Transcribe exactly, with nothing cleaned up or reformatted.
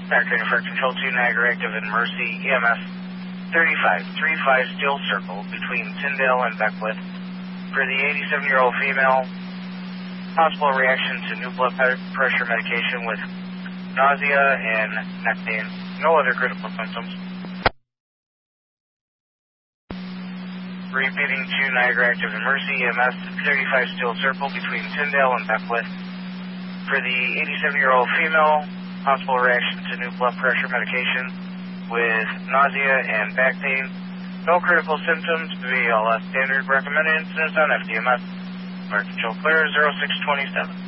Factory for Control two, Niagara Active and Mercy, E M S thirty-five thirty-five Steel Circle between Tyndale and Beckwith. For the eighty-seven-year-old female, possible reaction to new blood pressure medication with nausea and neck pain. No other critical symptoms. Repeating to Niagara Active and Mercy, E M S thirty-five Steel Circle between Tyndale and Beckwith. For the eighty-seven-year-old female, possible reaction to new blood pressure medication with nausea and back pain. No critical symptoms. B L S standard recommended incidence on F D M S. Mark control clear zero six twenty-seven.